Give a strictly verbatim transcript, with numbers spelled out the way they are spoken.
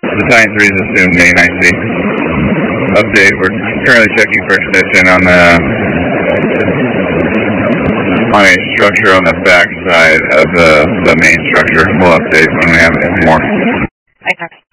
Battalion three is assumed main I C. Update, we're currently checking for condition on the on a structure on the back side of the, the main structure. We'll update when we have more. I copy.